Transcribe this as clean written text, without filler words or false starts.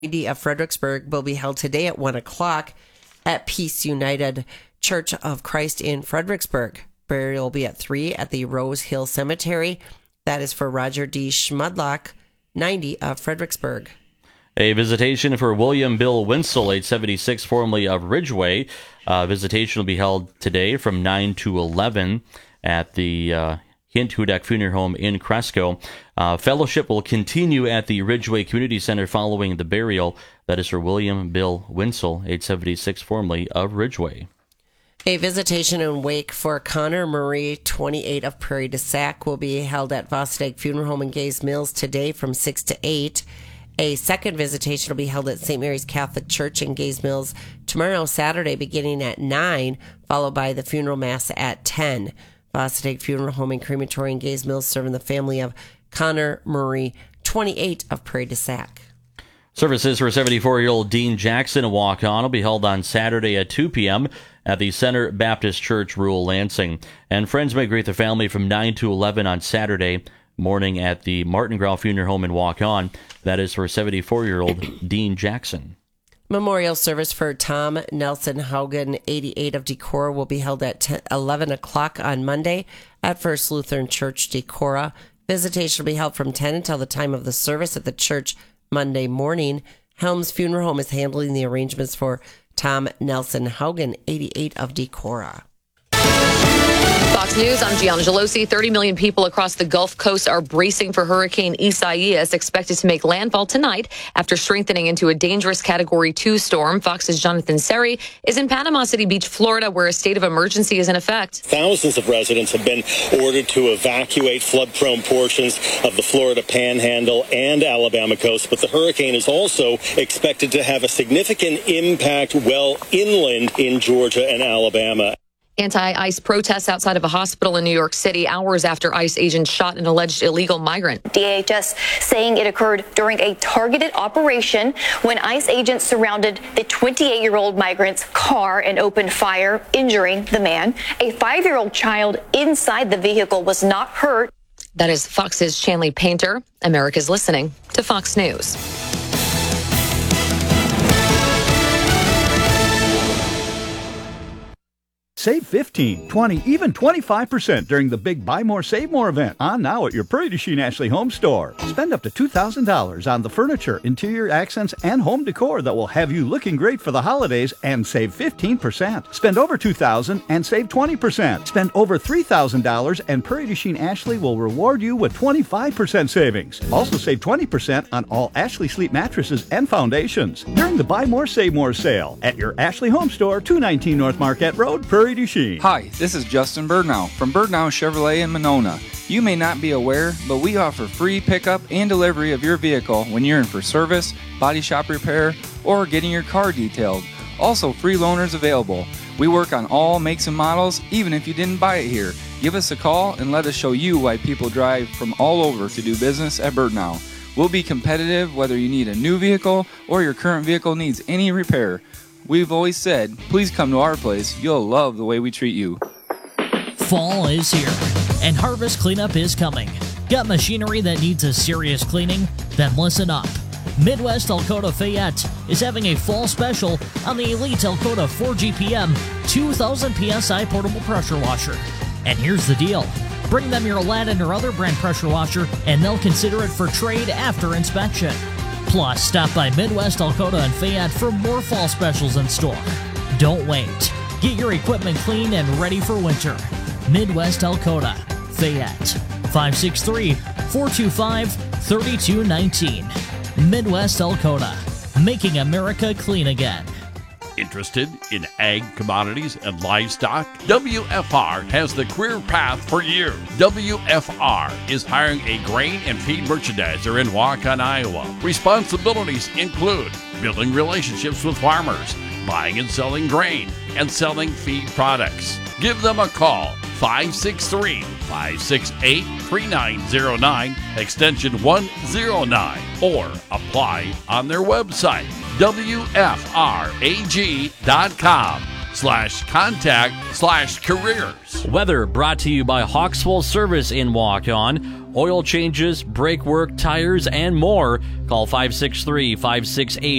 of Fredericksburg will be held today at 1 o'clock at Peace United Church of Christ in Fredericksburg. Burial will be at 3 at the Rose Hill Cemetery. That is for Roger D. Schmudlock, 90 of Fredericksburg. A visitation for William Bill Winsel, age 76, formerly of Ridgeway. Visitation will be held today from 9 to 11 at the Hint Hudak Funeral Home in Cresco. Fellowship will continue at the Ridgeway Community Center following the burial. That is for William Bill Winsel, age 76, formerly of Ridgeway. A visitation and wake for Connor Murray, 28 of Prairie du Sac, will be held at Vostok Funeral Home in Gays Mills today from 6 to 8. A second visitation will be held at St. Mary's Catholic Church in Gays Mills tomorrow, Saturday, beginning at 9, followed by the funeral mass at 10. Vostok Funeral Home and Crematory in Gays Mills serving the family of Connor Murray, 28 of Prairie du Sac. Services for 74-year-old Dean Jackson, a walk-on, will be held on Saturday at 2 p.m. at the Center Baptist Church, Rural Lansing. And friends may greet the family from 9 to 11 on Saturday morning at the Martin Grau Funeral Home and walk-on. That is for 74-year-old Dean Jackson. Memorial service for Tom Nelson Haugen, 88 of Decorah, will be held at 11 o'clock on Monday at First Lutheran Church, Decorah. Visitation will be held from 10 until the time of the service at the church Monday morning. Helms Funeral Home is handling the arrangements for Tom Nelson Haugen, 88 of Decorah. Fox News, I'm Gianna Gelosi. 30 million people across the Gulf Coast are bracing for Hurricane Isaias, expected to make landfall tonight after strengthening into a dangerous Category 2 storm. Fox's Jonathan Seri is in Panama City Beach, Florida, where a state of emergency is in effect. Thousands of residents have been ordered to evacuate flood-prone portions of the Florida Panhandle and Alabama coast, but the hurricane is also expected to have a significant impact well inland in Georgia and Alabama. Anti-ICE protests outside of a hospital in New York City hours after ICE agents shot an alleged illegal migrant. DHS saying it occurred during a targeted operation when ICE agents surrounded the 28-year-old migrant's car and opened fire, injuring the man. A 5-year-old child inside the vehicle was not hurt. That is Fox's Chanley Painter. America's listening to Fox News. Save 15, 20, even 25% during the big Buy More, Save More event on now at your Prairie du Chien Ashley Home Store. Spend up to $2,000 on the furniture, interior accents, and home decor that will have you looking great for the holidays and save 15%. Spend over $2,000 and save 20%. Spend over $3,000 and Prairie du Chien Ashley will reward you with 25% savings. Also save 20% on all Ashley Sleep mattresses and foundations during the Buy More, Save More sale at your Ashley Home Store, 219 North Marquette Road, Prairie du Chien. Hi, this is Justin Birdnow from Birdnow Chevrolet in Monona. You may not be aware, but we offer free pickup and delivery of your vehicle when you're in for service, body shop repair, or getting your car detailed. Also, free loaners available. We work on all makes and models, even if you didn't buy it here. Give us a call and let us show you why people drive from all over to do business at Birdnow. We'll be competitive whether you need a new vehicle or your current vehicle needs any repair. We've always said, please come to our place. You'll love the way we treat you. Fall is here, and harvest cleanup is coming. Got machinery that needs a serious cleaning? Then listen up. Midwest Alcoa Fayette is having a fall special on the Elite Alcoa 4GPM 2000 PSI portable pressure washer. And here's the deal. Bring them your Aladdin or other brand pressure washer, and they'll consider it for trade after inspection. Plus, stop by Midwest Alcoa and Fayette for more fall specials in store. Don't wait. Get your equipment clean and ready for winter. Midwest Alcoa, Fayette, 563-425-3219. Midwest Alcoa, making America clean again. Interested in ag commodities and livestock? WFR has the career path for you. WFR is hiring a grain and feed merchandiser in Waukon, Iowa. Responsibilities include building relationships with farmers, buying and selling grain, and selling feed products. Give them a call, 563-568-3909, extension 109, or apply on their website, WFRAG.com. www.hawkswell.com/contact/careers. Weather brought to you by Hawkswell Service in Waukon. Oil changes, brake work, tires, and more. Call 563-568